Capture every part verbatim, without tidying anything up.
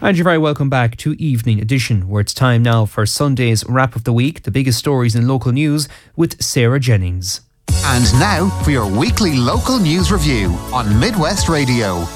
And you're very welcome back to Evening Edition, where it's time now for Sunday's Wrap of the Week, the biggest stories in local news with Sarah Jennings. And now for your weekly local news review on Midwest Radio.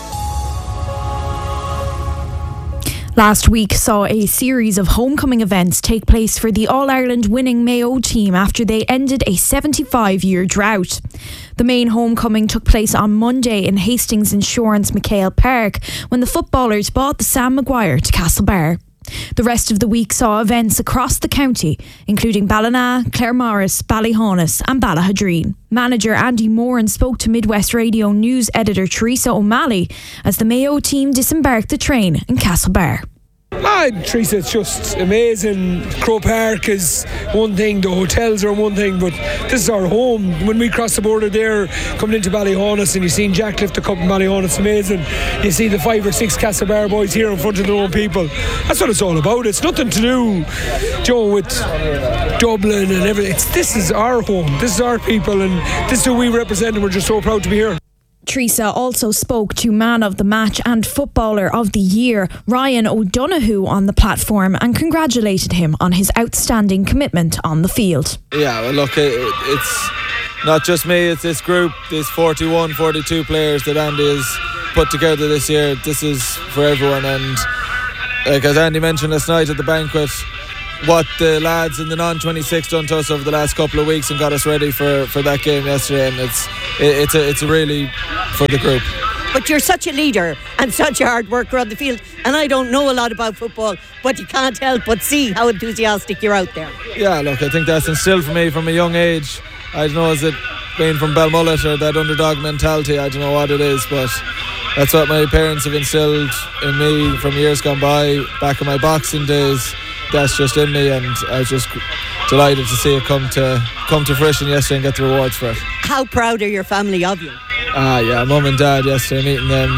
Last week saw a series of homecoming events take place for the All-Ireland winning Mayo team after they ended a seventy-five-year drought. The main homecoming took place on Monday in Hastings Insurance McHale Park when the footballers brought the Sam Maguire to Castlebar. The rest of the week saw events across the county, including Ballina, Claremorris, Ballyhonus and Ballahadreen. Manager Andy Moran spoke to Midwest Radio News editor Teresa O'Malley as the Mayo team disembarked the train in Castlebar. Ah, Teresa, it's just amazing. Crow Park is one thing, the hotels are one thing, but this is our home. When we cross the border there, coming into Ballyhonus, and you've seen Jack lift the cup in Ballyhonus, it's amazing. You see the five or six Castlebar boys here in front of their own people. That's what it's all about. It's nothing to do, Joe, with Dublin and everything. It's, this is our home. This is our people, and this is who we represent, and we're just so proud to be here. Teresa also spoke to Man of the Match and Footballer of the Year, Ryan O'Donoghue, on the platform and congratulated him on his outstanding commitment on the field. Yeah, well, look, it, it's not just me, it's this group, these forty-one, forty-two players that Andy has put together this year. This is for everyone, and like as Andy mentioned last night at the banquet, what the lads in the non twenty-six done to us over the last couple of weeks and got us ready for, for that game yesterday, and it's it, it's a, it's a really for the group. But you're such a leader and such a hard worker on the field, and I don't know a lot about football, but you can't help but see how enthusiastic you're out there. Yeah, look, I think that's instilled for me from a young age. I don't know, is it being from Balmullet or that underdog mentality? I don't know what it is, but that's what my parents have instilled in me from years gone by, back in my boxing days. That's just in me, and I was just delighted to see it come to come to fruition yesterday and get the rewards for it. How proud are your family of you? Ah, yeah, mum and dad yesterday, meeting them.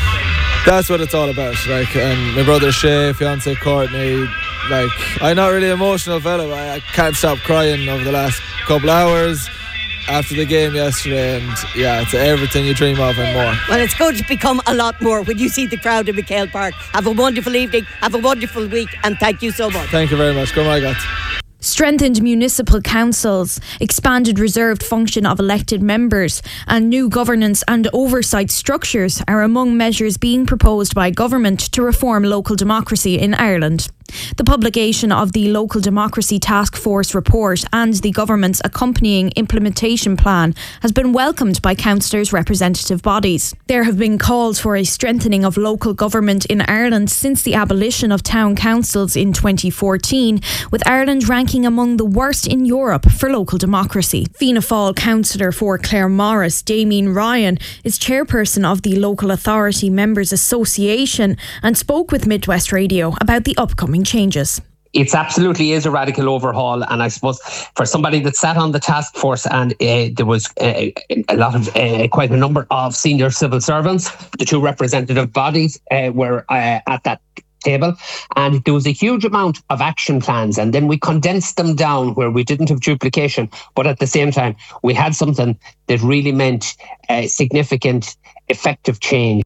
That's what it's all about. Like, and my brother Shay, fiance Courtney. Like, I'm not really an emotional fella, but I can't stop crying over the last couple of hours after the game yesterday, and yeah, it's everything you dream of and more. Well, it's going to become a lot more when you see the crowd in McHale Park. Have a wonderful evening, have a wonderful week, and thank you so much. Thank you very much. Go my God. Strengthened municipal councils, expanded reserved function of elected members and new governance and oversight structures are among measures being proposed by government to reform local democracy in Ireland. The publication of the Local Democracy Task Force report and the government's accompanying implementation plan has been welcomed by councillors' representative bodies. There have been calls for a strengthening of local government in Ireland since the abolition of town councils in twenty fourteen, with Ireland ranking among the worst in Europe for local democracy. Fianna Fáil councillor for Claremorris, Damien Ryan, is chairperson of the Local Authority Members Association and spoke with Midwest Radio about the upcoming changes. It absolutely is a radical overhaul, and I suppose for somebody that sat on the task force, and uh, there was uh, a lot of uh, quite a number of senior civil servants, the two representative bodies uh, were uh, at that table, and there was a huge amount of action plans, and then we condensed them down where we didn't have duplication, but at the same time we had something that really meant uh, significant effective change.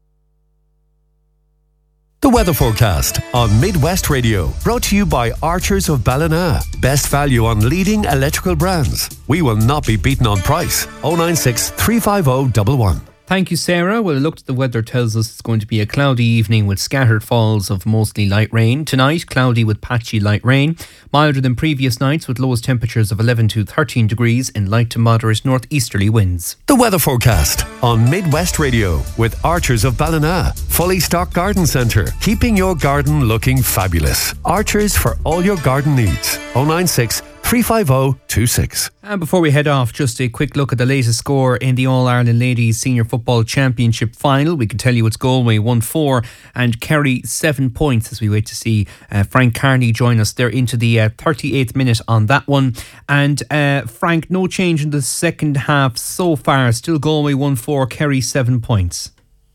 The weather forecast on Midwest Radio, brought to you by Archers of Ballina. Best value on leading electrical brands. We will not be beaten on price. oh nine six, three five oh, one one. Thank you, Sarah. Well, a look at the weather tells us it's going to be a cloudy evening with scattered falls of mostly light rain. Tonight, cloudy with patchy light rain. Milder than previous nights with lowest temperatures of eleven to thirteen degrees and light to moderate northeasterly winds. The weather forecast on Midwest Radio with Archers of Ballina. Fully stocked garden centre, keeping your garden looking fabulous. Archers for all your garden needs. oh nine six, three five oh, two six. And before we head off, just a quick look at the latest score in the All-Ireland Ladies Senior Football Championship final. We can tell you it's Galway one four and Kerry seven points as we wait to see uh, Frank Carney join us. They're into the uh, thirty-eighth minute on that one. And uh, Frank, no change in the second half so far. Still Galway one four, Kerry seven points.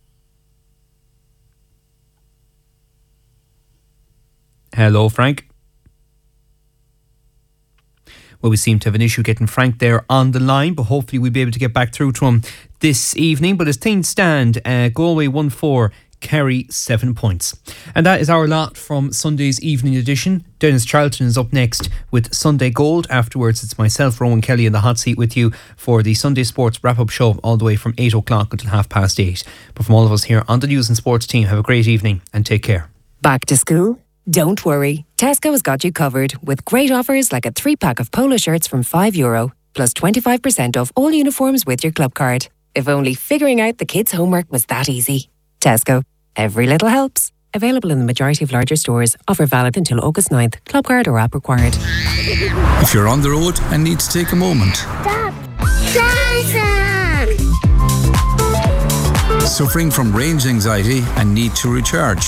Hello, Frank. Well, we seem to have an issue getting Frank there on the line, but hopefully we'll be able to get back through to him this evening. But as things stand, uh, Galway one four, Kerry seven points. And that is our lot from Sunday's evening edition. Dennis Charlton is up next with Sunday Gold. Afterwards, it's myself, Rowan Kelly, in the hot seat with you for the Sunday Sports wrap-up show all the way from eight o'clock until half past eight. But from all of us here on the News and Sports team, have a great evening and take care. Back to school? Don't worry. Tesco has got you covered with great offers like a three-pack of polo shirts from five euro plus twenty-five percent off all uniforms with your club card. If only figuring out the kids' homework was that easy. Tesco. Every little helps. Available in the majority of larger stores. Offer valid until August ninth. Club card or app required. If you're on the road and need to take a moment. Stop! Plaza! Suffering from range anxiety and need to recharge.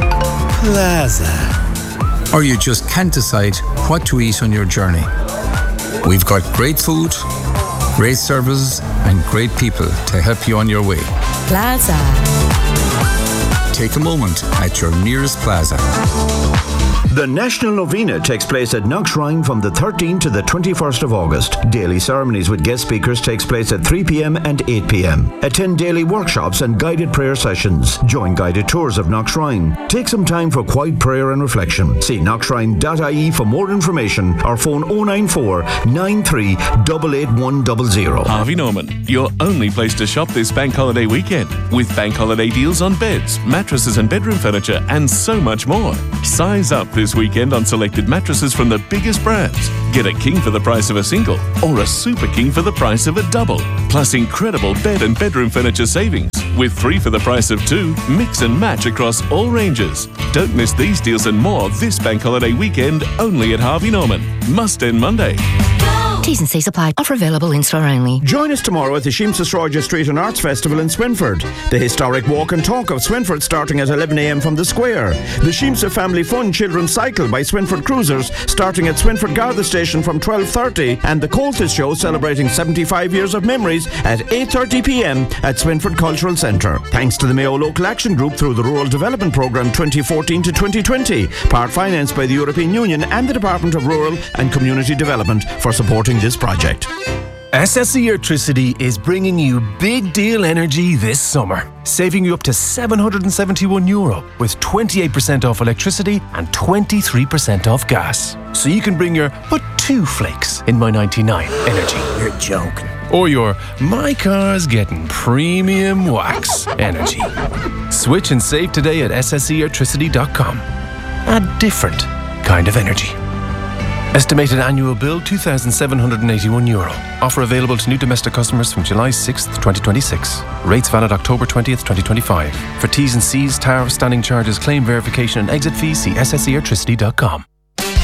Plaza. Or you just can't decide what to eat on your journey. We've got great food, great services and great people to help you on your way. Plaza. Take a moment at your nearest Plaza. The National Novena takes place at Knockshrine from the thirteenth to the twenty-first of August. Daily ceremonies with guest speakers takes place at three p.m. and eight p.m. Attend daily workshops and guided prayer sessions. Join guided tours of Knockshrine. Take some time for quiet prayer and reflection. See knockshrine dot I E for more information or phone oh nine four, nine three eight eight one zero zero. Harvey Norman, your only place to shop this bank holiday weekend, with bank holiday deals on beds, mattresses and bedroom furniture and so much more. Size up this weekend on selected mattresses from the biggest brands. Get a king for the price of a single or a super king for the price of a double. Plus incredible bed and bedroom furniture savings with three for the price of two. Mix and match across all ranges. Don't miss these deals and more this bank holiday weekend only at Harvey Norman. Must end Monday. T's and C's apply. Offer available in store only. Join us tomorrow at the Sheems's Roger Street and Arts Festival in Swinford. The historic walk and talk of Swinford starting at eleven a.m. from the square. The Sheemsa Family Fun Children's Cycle by Swinford Cruisers starting at Swinford Garda Station from twelve thirty, and the Coltis Show celebrating seventy-five years of memories at eight thirty p.m. at Swinford Cultural Centre. Thanks to the Mayo Local Action Group through the Rural Development Programme twenty fourteen to twenty twenty, part financed by the European Union and the Department of Rural and Community Development for supporting this project. S S E Electricity is bringing you big deal energy this summer, saving you up to seven hundred seventy-one euro with twenty-eight percent off electricity and twenty-three percent off gas. So you can bring your but two flakes in my ninety-nine energy. You're joking. Or your my car's getting premium wax energy. Switch and save today at s s e electricity dot com. A different kind of energy. Estimated annual bill two thousand seven hundred eighty-one euro. Offer available to new domestic customers from July sixth, twenty twenty-six. Rates valid October twentieth, twenty twenty-five. For T's and C's, tariff, standing charges, claim verification and exit fees, see s s e electricity dot com.